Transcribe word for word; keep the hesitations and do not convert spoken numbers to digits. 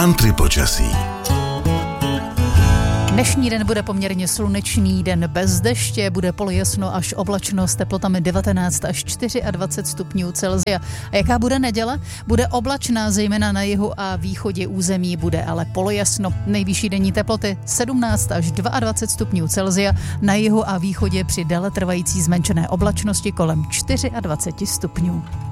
Country počasí. Dnešní den bude poměrně slunečný, den bez deště, bude polojasno až oblačno s teplotami devatenáct až dvacet čtyři stupňů Celsia. A jaká bude neděle? Bude oblačná, zejména na jihu a východě území, bude ale polojasno. Nejvyšší denní teploty sedmnáct až dvacet dva stupňů Celsia, na jihu a východě při déle trvající zmenšené oblačnosti kolem dvacet čtyři stupňů.